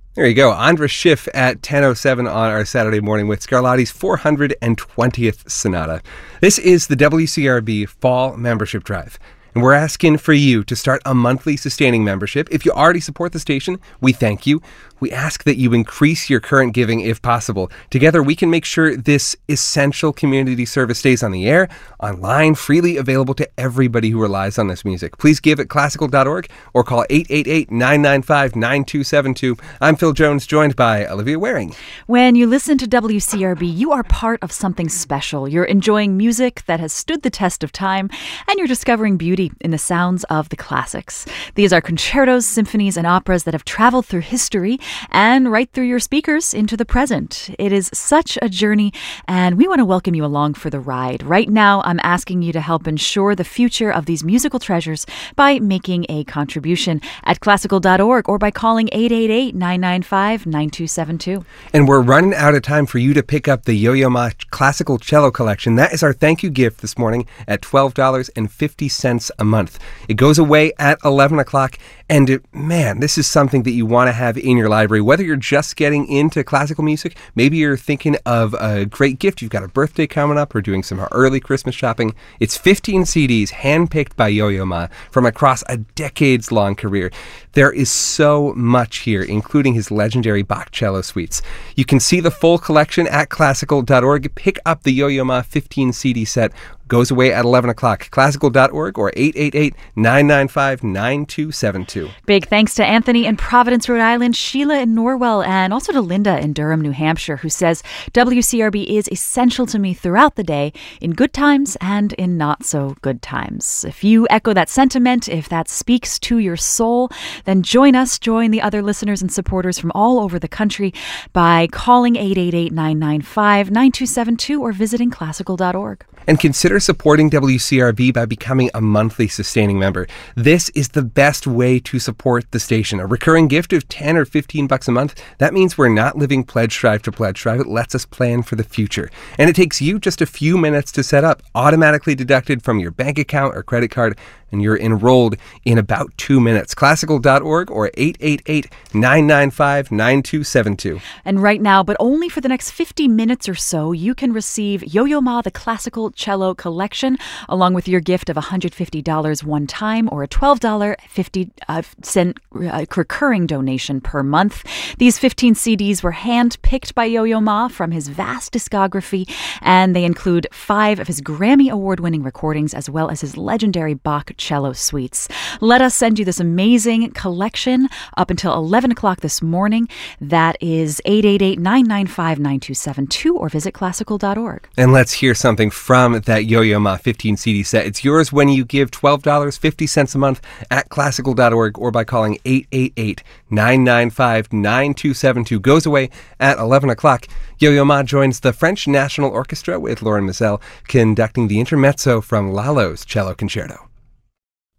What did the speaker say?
There you go. Andras Schiff at 10:07 on our Saturday morning with Scarlatti's 420th Sonata. This is the WCRB Fall Membership Drive. And we're asking for you to start a monthly sustaining membership. If you already support the station, we thank you. We ask that you increase your current giving if possible. Together, we can make sure this essential community service stays on the air, online, freely available to everybody who relies on this music. Please give at classical.org or call 888-995-9272. I'm Phil Jones, joined by Olivia Waring. When you listen to WCRB, you are part of something special. You're enjoying music that has stood the test of time, and you're discovering beauty in the sounds of the classics. These are concertos, symphonies, and operas that have traveled through history and right through your speakers into the present. It is such a journey, and we want to welcome you along for the ride. Right now, I'm asking you to help ensure the future of these musical treasures by making a contribution at classical.org or by calling 888-995-9272. And we're running out of time for you to pick up the Yo-Yo Ma Classical Cello Collection. That is our thank you gift this morning at $12.50 a month. It goes away at 11 o'clock. And man, this is something that you want to have in your library. Whether you're just getting into classical music, maybe you're thinking of a great gift. You've got a birthday coming up or doing some early Christmas shopping. It's 15 CDs handpicked by Yo-Yo Ma from across a decades-long career. There is so much here, including his legendary Bach cello suites. You can see the full collection at classical.org. Pick up the Yo-Yo Ma 15 CD set. Goes away at 11 o'clock. Classical.org or 888-995-9272. Big thanks to Anthony in Providence, Rhode Island, Sheila in Norwell, and also to Linda in Durham, New Hampshire, who says, WCRB is essential to me throughout the day, in good times and in not so good times. If you echo that sentiment, if that speaks to your soul, then join us, join the other listeners and supporters from all over the country by calling 888-995-9272 or visiting classical.org. And consider supporting WCRB by becoming a monthly sustaining member. This is the best way to support the station. A recurring gift of $10 or $15 a month. That means we're not living pledge drive to pledge drive. It lets us plan for the future. And it takes you just a few minutes to set up, automatically deducted from your bank account or credit card, and you're enrolled in about 2 minutes. Classical.org or 888-995-9272. And right now, but only for the next 50 minutes or so, you can receive Yo-Yo Ma, the Classical Cello Collection, along with your gift of $150 one time or a $12.50 recurring donation per month. These 15 CDs were hand-picked by Yo-Yo Ma from his vast discography, and they include 5 of his Grammy Award-winning recordings as well as his legendary Bach cello suites. Let us send you this amazing collection up until 11 o'clock this morning. That is 888-995-9272 or visit classical.org. And let's hear something from that Yo-Yo Ma 15 CD set. It's yours when you give $12.50 a month at classical.org or by calling 888-995-9272. Goes away at 11 o'clock. Yo-Yo Ma joins the French National Orchestra with Lauren Mizell conducting the intermezzo from Lalo's Cello Concerto.